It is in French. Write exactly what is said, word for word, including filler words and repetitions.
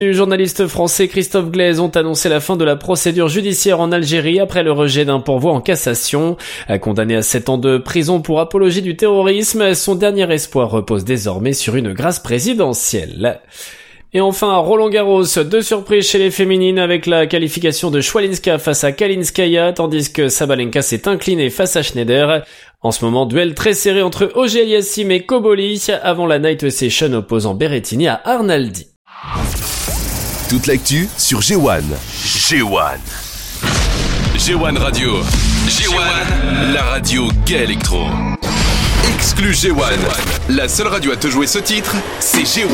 Les journalistes français Christophe Glaise ont annoncé la fin de la procédure judiciaire en Algérie après le rejet d'un pourvoi en cassation. Condamné à sept ans de prison pour apologie du terrorisme, son dernier espoir repose désormais sur une grâce présidentielle. Et enfin, à Roland-Garros, deux surprises chez les féminines avec la qualification de Schwalinska face à Kalinskaya, tandis que Sabalenka s'est inclinée face à Schneider. En ce moment, duel très serré entre Auger-Aliassime et Cobolli avant la night session opposant Berrettini à Arnaldi. Toute l'actu sur G un. G un. G un Radio. G un, la radio gay électro. Exclu G un. La seule radio à te jouer ce titre, c'est G un.